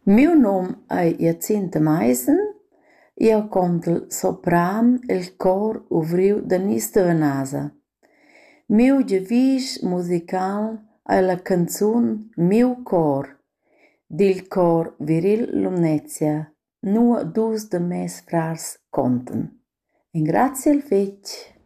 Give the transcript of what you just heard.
Miu nom ei Jacinta Meisen. Jeu contel sopran il cor uvriu da Nis da Venasa. Miu giavisch musical ei la canzun Miu cor, dil cor viril Lumnezia. Nua dus da mes frars contan. Engrazia il fetg.